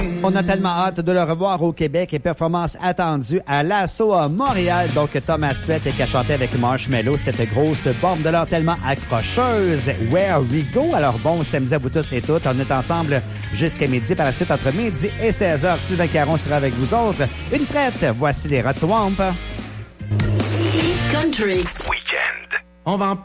On a tellement hâte de le revoir au Québec et performance attendue à l'Assaut à Montréal. Donc, Thomas Rhett qui a chanté avec Marshmello cette grosse bombe de l'heure tellement accrocheuse. Where We Go. Alors bon, samedi à vous tous et toutes. On est ensemble jusqu'à midi. Par la suite, entre midi et 16h, Sylvain Caron sera avec vous autres. Une frette. Voici les Rod Swamp. Country. Weekend. On va en